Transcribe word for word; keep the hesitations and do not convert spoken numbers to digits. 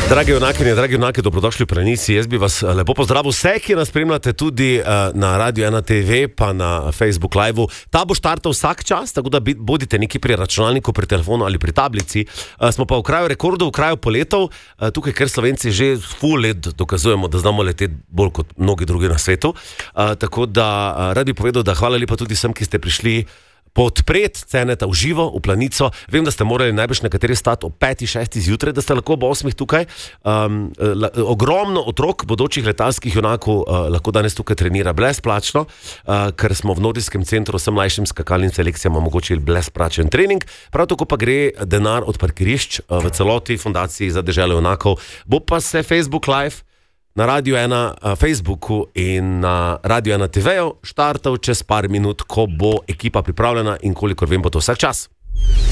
Dragi junakinje, dragi junaki, dobrodošli v Planici. Jaz bi vas lepo pozdravil vse, ki nas spremljate tudi uh, na Radio ena te ve, pa na Facebook Live-u. Ta bo štartal vsak čas, tako da bodite neki pri računalniku, pri telefonu ali pri tablici. Uh, smo pa v kraju rekordov, v kraju poletov, uh, tukaj, ker Slovenci že full let dokazujemo, da znamo leteti bolj kot mnogi drugi na svetu. Uh, tako da uh, rad bi povedal, da hvala lepa tudi vsem, ki ste prišli podpret Ceneta v živo, v Planico. Vem, da ste morali najbrž nekateri stati ob peti, šesti zjutraj, da ste lahko ob osmih tukaj. Um, la, ogromno otrok, bodočih letalskih junakov, uh, lahko danes tukaj trenira brezplačno, uh, ker smo v Nordijskem centru vsem mlajšim skakalnim selekcijam omogočili brezplačen trening. Prav tako pa gre denar od parkirišč uh, v celoti Fundaciji za deželo junakov. Bo pa se Facebook Live na Radio ena Facebooku in na Radio ena te veju štartal čez par minut, ko bo ekipa pripravljena in kolikor vem, bo to vsak čas.